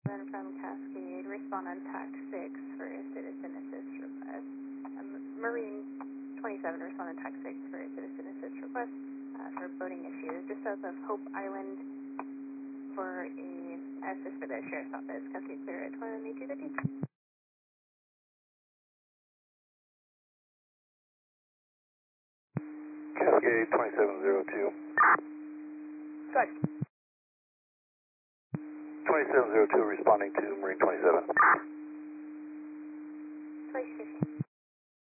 Then from Cascade, respond on TAC 6 for a citizen assist request. Marine 27, respond on TAC 6 for a citizen assist request for boating issues just south of Hope Island for a assist for the Sheriff's Office. Cascade clear at 2250. Cascade 2702. Good. 2702 responding to Marine 27. 2050.